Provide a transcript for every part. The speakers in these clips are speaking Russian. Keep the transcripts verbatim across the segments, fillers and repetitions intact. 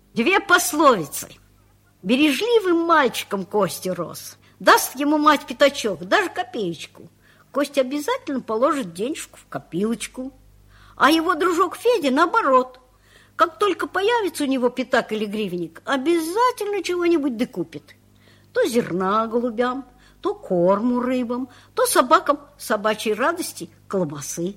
Две пословицы. Бережливым мальчиком Костя рос. Даст ему мать пятачок, даже копеечку. Костя обязательно положит денежку в копилочку. А его дружок Федя наоборот. Как только появится у него пятак или гривенник, обязательно чего-нибудь докупит. То зерна голубям, то корму рыбам, то собакам собачьей радости колбасы.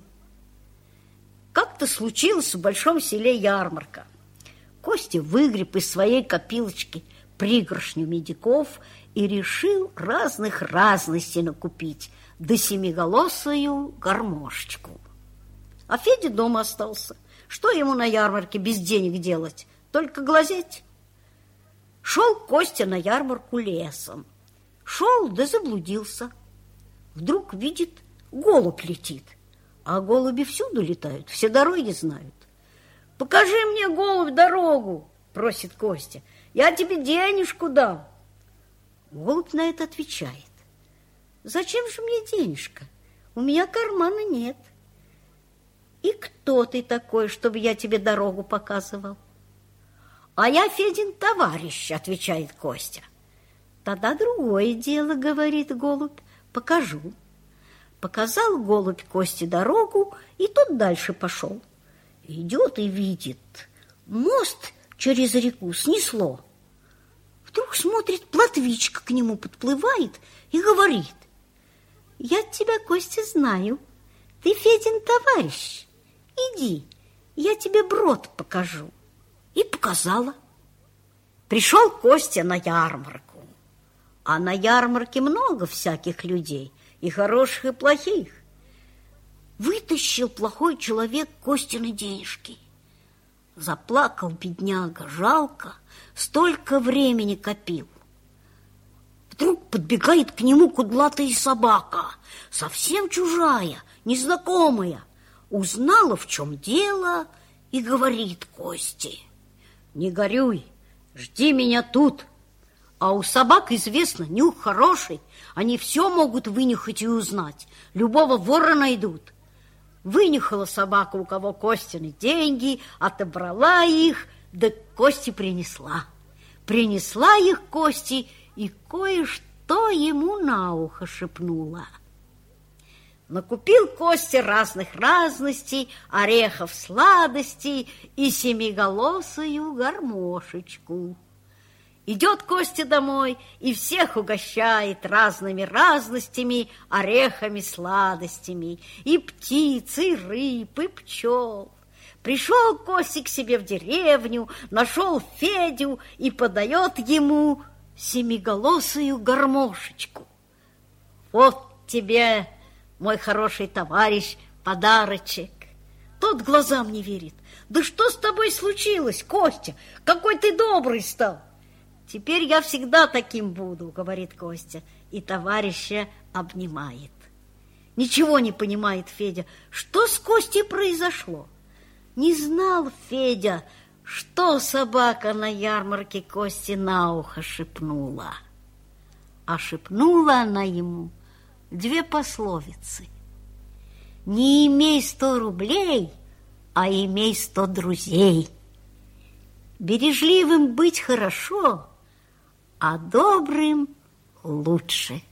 Как-то случилось в большом селе ярмарка. Костя выгреб из своей копилочки пригоршню медиков и решил разных разностей накупить, да семиголосую гармошечку. А Федя дома остался. Что ему на ярмарке без денег делать? Только глазеть. Шел Костя на ярмарку лесом. Шел, да заблудился. Вдруг видит, голубь летит. А голуби всюду летают, все дороги знают. «Покажи мне, голубь, дорогу!» – просит Костя. «Я тебе денежку дам!» Голубь на это отвечает. «Зачем же мне денежка? У меня кармана нет». «И кто ты такой, чтобы я тебе дорогу показывал?» «А я Федин товарищ», – отвечает Костя. «Тогда другое дело, – говорит голубь, – покажу». Показал голубь Косте дорогу, и тот дальше пошел. Идет и видит, мост через реку снесло. Вдруг смотрит, плотвичка к нему подплывает и говорит: «Я тебя, Костя, знаю, ты Федин товарищ. Иди, я тебе брод покажу». И показала. Пришел Костя на ярмарку. А на ярмарке много всяких людей, и хороших, и плохих. Вытащил плохой человек Костины денежки. Заплакал бедняга, жалко, столько времени копил. Вдруг подбегает к нему кудлатая собака, совсем чужая, незнакомая. Узнала, в чем дело, и говорит Косте: «Не горюй, жди меня тут». А у собак, известно, нюх хороший, они все могут вынюхать и узнать, любого вора найдут. Вынюхала собака, у кого Костины деньги, отобрала их, да Косте принесла. Принесла их Косте и кое-что ему на ухо шепнула. Накупил Костя разных разностей, орехов сладостей и семиголосую гармошечку. Идет Костя домой и всех угощает разными разностями, орехами, сладостями, и птиц, и рыб, и пчел. Пришел Костя к себе в деревню, нашел Федю и подает ему семиголосую гармошечку. «Вот тебе, мой хороший товарищ, подарочек». Тот глазам не верит. «Да что с тобой случилось, Костя? Какой ты добрый стал!» «Теперь я всегда таким буду», — говорит Костя, и товарища обнимает. Ничего не понимает Федя, что с Костей произошло. Не знал Федя, что собака на ярмарке Косте на ухо шепнула. А шепнула она ему две пословицы: «Не имей сто рублей, а имей сто друзей». Бережливым быть хорошо, а добрым лучше.